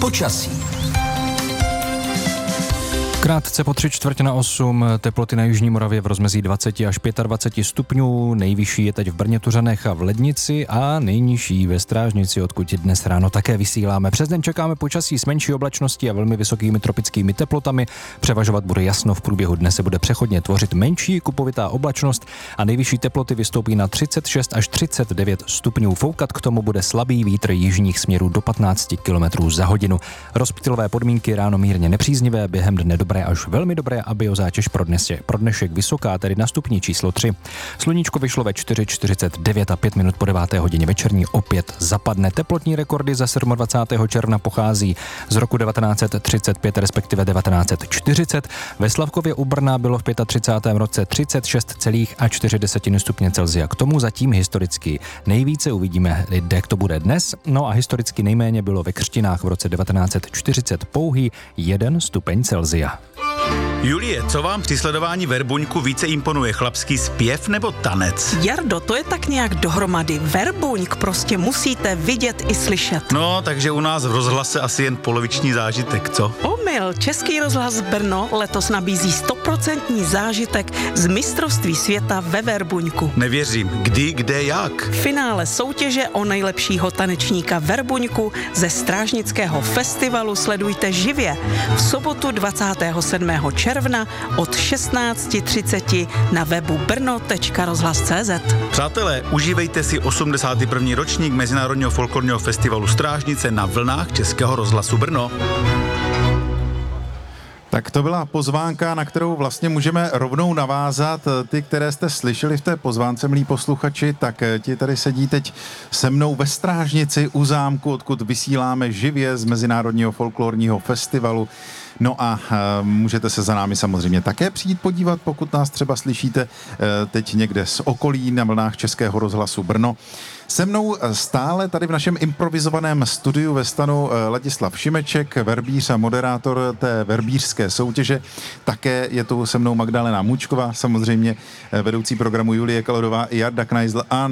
Počasí. Krátce po 7:45 teploty na jižní Moravě v rozmezí 20 až 25 stupňů, nejvyšší je teď v Brně, Tuřanech a v Lednici a nejnižší ve Strážnici, odkud dnes ráno také vysíláme. Přes den čekáme počasí s menší oblačností a velmi vysokými tropickými teplotami. Převažovat bude jasno, v průběhu dne se bude přechodně tvořit menší kupovitá oblačnost a nejvyšší teploty vystoupí na 36 až 39 stupňů. Foukat k tomu bude slabý vítr jižních směrů do 15 km za hodinu. Rozptylové podmínky ráno mírně nepříznivé, během dne dobré až velmi dobré a biozátěž pro dnešek vysoká, tedy na stupni číslo 3. Sluníčko vyšlo ve 4:49 a 5 minut po 9. hodině večerní opět zapadne. Teplotní rekordy za 27. června pochází z roku 1935, respektive 1940. Ve Slavkově u Brna bylo v 35. roce 36,4 stupně Celsia. K tomu zatím historicky nejvíce, uvidíme, jak to bude dnes. No a historicky nejméně bylo ve Křtinách v roce 1940 pouhý 1 stupeň Celsia. Julie, co vám při sledování Verbuňku více imponuje, chlapský zpěv nebo tanec? Jardo, to je tak nějak dohromady. Verbuňk prostě musíte vidět i slyšet. No, takže u nás v rozhlase asi jen poloviční zážitek, co? Omyl, Český rozhlas Brno letos nabízí 100% zážitek z mistrovství světa ve Verbuňku. Nevěřím. Kdy, kde, jak? Finále soutěže o nejlepšího tanečníka Verbuňku ze Strážnického festivalu sledujte živě v sobotu 27. června od 16:30 na webu brno.rozhlas.cz. Přátelé, užívejte si 81. ročník Mezinárodního folklorního festivalu Strážnice na vlnách Českého rozhlasu Brno. Tak to byla pozvánka, na kterou vlastně můžeme rovnou navázat. Ty, které jste slyšeli v té pozvánce, milí posluchači, tak ti tady sedí teď se mnou ve Strážnici u zámku, odkud vysíláme živě z Mezinárodního folklorního festivalu. No a můžete se za námi samozřejmě také přijít podívat, pokud nás třeba slyšíte teď někde z okolí na vlnách Českého rozhlasu Brno. Se mnou stále tady v našem improvizovaném studiu ve stanu Ladislav Šimeček, verbíř a moderátor té verbířské soutěže. Také je tu se mnou Magdalena Můčková, samozřejmě vedoucí programu Julie Kalodová i Jarda Knajzl a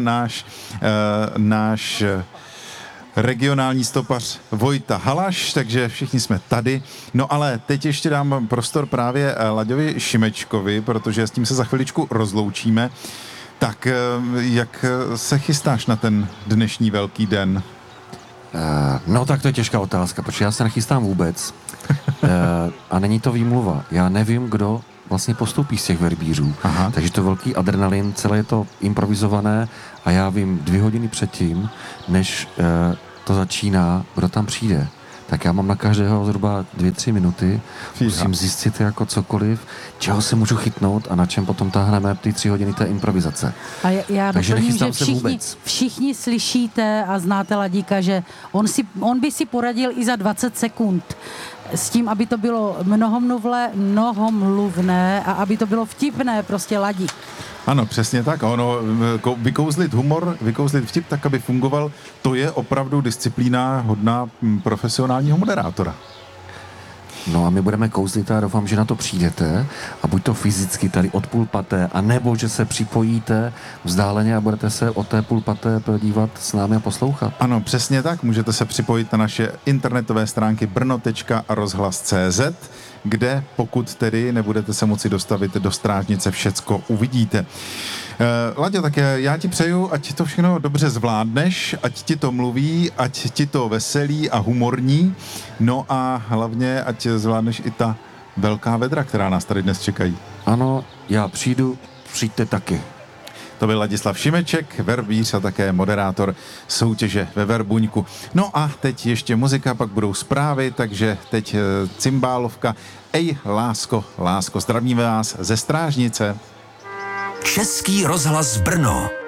náš regionální stopař Vojta Halaš, takže všichni jsme tady. No ale teď ještě dám prostor právě Laďovi Šimečkovi, protože s tím se za chviličku rozloučíme. Tak jak se chystáš na ten dnešní velký den? No tak to je těžká otázka, protože já se nechystám vůbec. A není to výmluva. Já nevím, kdo vlastně postoupí z těch verbířů. Aha. Takže to velký adrenalin, celé je to improvizované a já vím 2 hodiny předtím, než to začíná, kdo tam přijde. Tak já mám na každého zhruba 2-3 minuty, musím zjistit jako cokoliv, čeho se můžu chytnout a na čem potom táhneme ty 3 hodiny té improvizace. A já takže doplním, nechystám že se vůbec. Všichni slyšíte a znáte Ladíka, že on by si poradil i za 20 sekund s tím, aby to bylo mnohomluvné a aby to bylo vtipné, prostě Ladík. Ano, přesně tak. Ono, vykouzlit humor, vykouzlit vtip tak, aby fungoval, to je opravdu disciplína hodná profesionálního moderátora. No a my budeme kouzlit a doufám, že na to přijdete a buď to fyzicky tady od 5:30, a nebo že se připojíte vzdáleně a budete se od té 5:30 dívat s námi a poslouchat. Ano, přesně tak. Můžete se připojit na naše internetové stránky brno.rozhlas.cz, kde pokud tedy nebudete se moci dostavit do Strážnice, všecko uvidíte. Laďo, tak já ti přeju, ať to všechno dobře zvládneš, ať ti to mluví, ať ti to veselí a humorní, no a hlavně, ať zvládneš i ta velká vedra, která nás tady dnes čekají. Ano, já přijdu, přijďte taky. To byl Ladislav Šimeček, verbíř a také moderátor soutěže ve Verbuňku. No a teď ještě muzika, pak budou zprávy, takže teď cymbálovka. Ej, lásko, lásko, zdravíme vás ze Strážnice. Český rozhlas Brno.